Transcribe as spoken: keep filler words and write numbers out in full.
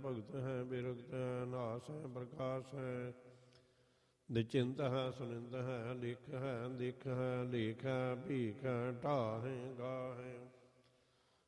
ਭਗਤ ਹੈ ਬਿਰਗਤ ਹੈ ਨਾਸ ਹੈ ਪ੍ਰਕਾਸ਼ ਹੈ ਨਿਚਿੰਤ ਹੈ ਸੁਨਿੰਦ ਹੈ ਲਿਖ ਹੈ ਦਿਖ ਹੈ ਲੇਖ ਹੈ ਭੀਖ ਹੈ ਢਾਹ ਹੈ ਗਾ ਹੈ